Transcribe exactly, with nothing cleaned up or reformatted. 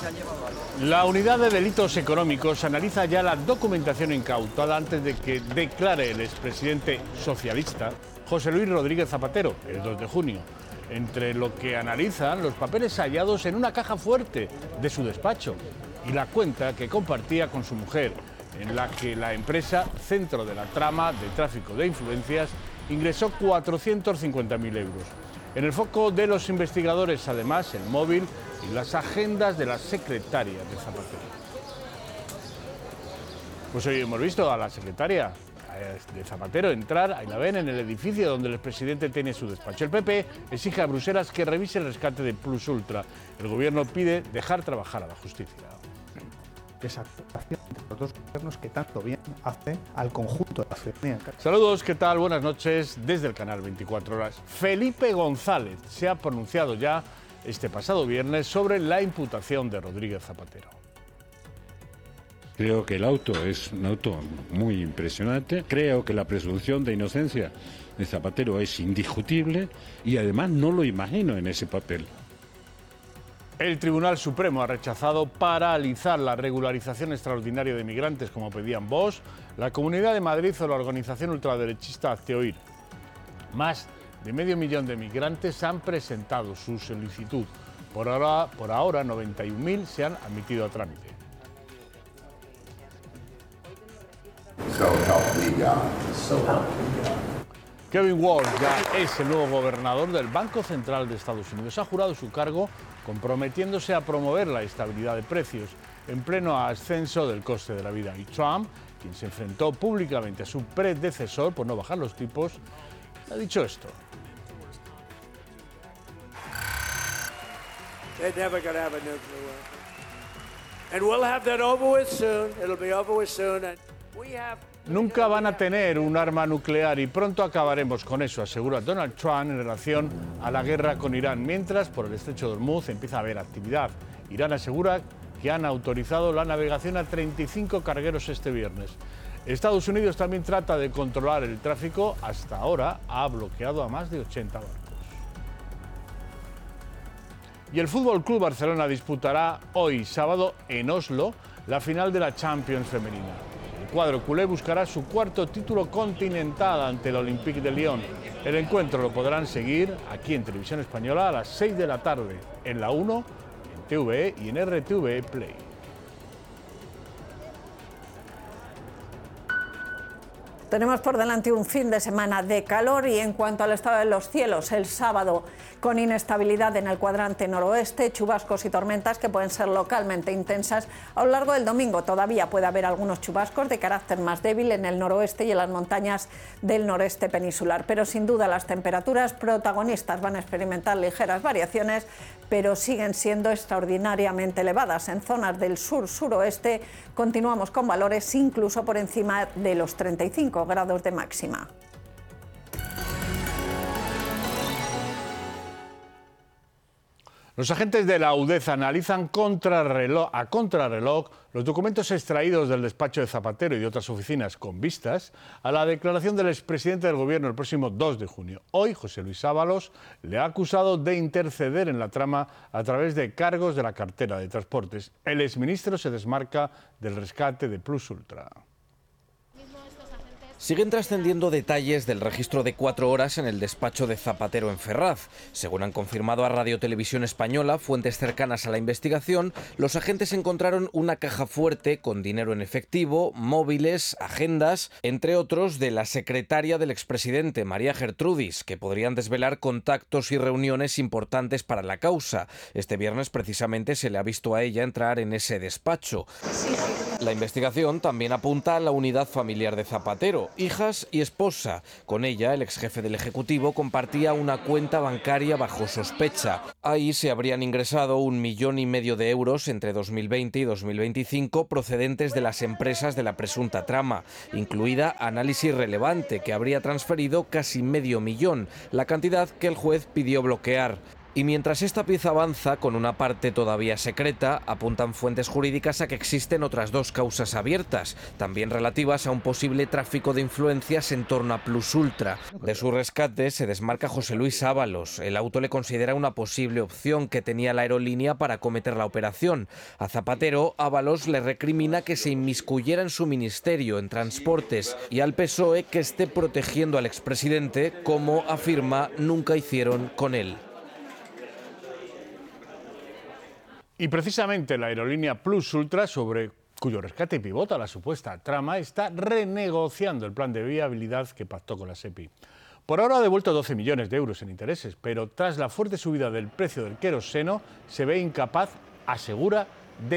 La unidad de delitos económicos analiza ya la documentación incautada antes de que declare el expresidente socialista José Luis Rodríguez Zapatero el dos de junio. Entre lo que analizan los papeles hallados en una caja fuerte de su despacho y la cuenta que compartía con su mujer, en la que la empresa, centro de la trama de tráfico de influencias, ingresó cuatrocientos cincuenta mil euros. En el foco de los investigadores, además, el móvil y las agendas de la secretaria de Zapatero. Pues hoy hemos visto a la secretaria de Zapatero entrar, ahí la ven, en el edificio donde el expresidente tiene su despacho. El P P exige a Bruselas que revise el rescate de Plus Ultra. El gobierno pide dejar trabajar a la justicia. Esa actuación de los dos gobiernos que tanto bien hace al conjunto de la ciudadanía. Saludos, ¿qué tal? Buenas noches desde el canal veinticuatro horas. Felipe González se ha pronunciado ya este pasado viernes sobre la imputación de Rodríguez Zapatero. Creo que el auto es un auto muy impresionante. Creo que la presunción de inocencia de Zapatero es indiscutible y además no lo imagino en ese papel. El Tribunal Supremo ha rechazado paralizar la regularización extraordinaria de migrantes como pedían Vox, la Comunidad de Madrid o la organización ultraderechista Hazte Oír. Más de medio millón de migrantes han presentado su solicitud. Por ahora, por ahora noventa y un mil se han admitido a trámite. So help me God. So help me God. Kevin Walsh ya es el nuevo gobernador del Banco Central de Estados Unidos. Ha jurado su cargo comprometiéndose a promover la estabilidad de precios en pleno ascenso del coste de la vida. Y Trump, quien se enfrentó públicamente a su predecesor por no bajar los tipos, ha dicho esto. They're never going to have a nuclear weapon. And we'll have that over with soon. It'll be over with soon. And we have... Nunca van a tener un arma nuclear y pronto acabaremos con eso, asegura Donald Trump en relación a la guerra con Irán. Mientras, por el estrecho de Hormuz empieza a haber actividad. Irán asegura que han autorizado la navegación a treinta y cinco cargueros este viernes. Estados Unidos también trata de controlar el tráfico. Hasta ahora ha bloqueado a más de ochenta barcos. Y el Fútbol Club Barcelona disputará hoy, sábado, en Oslo, la final de la Champions femenina. El cuadro culé buscará su cuarto título continental ante el Olympique de Lyon. El encuentro lo podrán seguir aquí en Televisión Española a las seis de la tarde, en la uno, en T V E y en R T V E Play. Tenemos por delante un fin de semana de calor y en cuanto al estado de los cielos, el sábado con inestabilidad en el cuadrante noroeste, chubascos y tormentas que pueden ser localmente intensas. A lo largo del domingo todavía puede haber algunos chubascos de carácter más débil en el noroeste y en las montañas del noreste peninsular. Pero sin duda las temperaturas protagonistas van a experimentar ligeras variaciones, pero siguen siendo extraordinariamente elevadas. En zonas del sur-suroeste continuamos con valores incluso por encima de los treinta y cinco grados de máxima. Los agentes de la UDEZ analizan contrarreloj, a contrarreloj los documentos extraídos del despacho de Zapatero y de otras oficinas con vistas a la declaración del expresidente del Gobierno el próximo dos de junio. Hoy, José Luis Ábalos le ha acusado de interceder en la trama a través de cargos de la cartera de Transportes. El exministro se desmarca del rescate de Plus Ultra. Siguen trascendiendo detalles del registro de cuatro horas en el despacho de Zapatero en Ferraz. Según han confirmado a Radio Televisión Española fuentes cercanas a la investigación, los agentes encontraron una caja fuerte con dinero en efectivo, móviles, agendas, entre otros de la secretaria del expresidente, María Gertrudis, que podrían desvelar contactos y reuniones importantes para la causa. Este viernes precisamente se le ha visto a ella entrar en ese despacho. La investigación también apunta a la unidad familiar de Zapatero, hijas y esposa. Con ella, el exjefe del Ejecutivo compartía una cuenta bancaria bajo sospecha. Ahí se habrían ingresado un millón y medio de euros entre dos mil veinte y dos mil veinticinco procedentes de las empresas de la presunta trama, incluida Análisis Relevante, que habría transferido casi medio millón, la cantidad que el juez pidió bloquear. Y mientras esta pieza avanza, con una parte todavía secreta, apuntan fuentes jurídicas a que existen otras dos causas abiertas, también relativas a un posible tráfico de influencias en torno a Plus Ultra. De su rescate se desmarca José Luis Ábalos. El auto le considera una posible opción que tenía la aerolínea para acometer la operación. A Zapatero, Ábalos le recrimina que se inmiscuyera en su ministerio, en transportes, y al P S O E que esté protegiendo al expresidente, como afirma nunca hicieron con él. Y precisamente la aerolínea Plus Ultra, sobre cuyo rescate pivota la supuesta trama, está renegociando el plan de viabilidad que pactó con la SEPI. Por ahora ha devuelto doce millones de euros en intereses, pero tras la fuerte subida del precio del queroseno se ve incapaz, asegura,